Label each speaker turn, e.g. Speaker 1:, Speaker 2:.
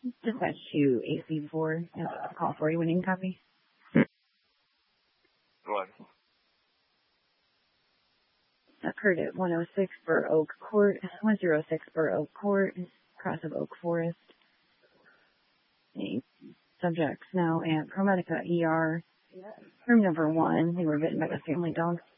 Speaker 1: Dispatch to AC4. Call for you when you can copy.
Speaker 2: What?
Speaker 1: Occurred at 106 Burr Oak Court, 106 Burr Oak Court, cross of Oak Forest. The subjects now at ProMedica ER, room number 1. They were bitten by the family dog.